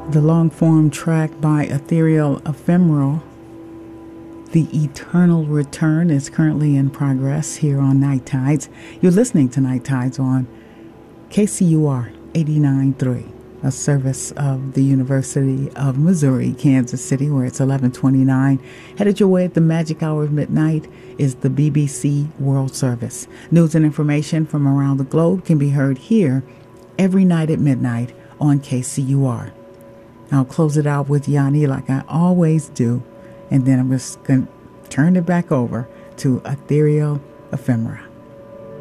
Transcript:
The long form track by Ethereal Ephemeral, The Eternal Return, is currently in progress here on Night Tides. You're listening to Night Tides on KCUR 89.3, a service of the University of Missouri, Kansas City, where it's 11:29. Headed your way at the magic hour of midnight is the BBC World Service. News and information from around the globe can be heard here every night at midnight on KCUR. I'll close it out with Yanni like I always do, and then I'm just going to turn it back over to Ethereal Ephemera.